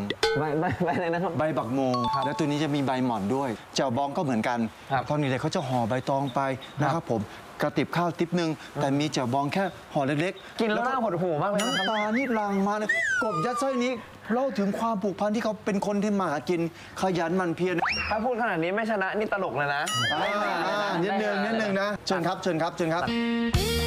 ใบอะไรนะครับใบบักโมแล้วตัวนี้จะมีใบหม่อนด้วยแจ่วบองก็เหมือนกันตอนนี้เลยเขาจะห่อใบตองไปนะครับผมกระติบข้าวติ๊บนึงแต่มีแจ่วบองแค่ห่อเล็กๆกินแล้วน่าหดหู่มากเลยน้ำตานี่หลั่งมาเลยกบยัดไส้นี้เล่าถึงความผูกพันที่เขาเป็นคนที่มาหากินขยันหมั่นเพียรถ้าพูดขนาดนี้ไม่ชนะนี่ตลกเลยนะนิดนึงนะเชิญครับ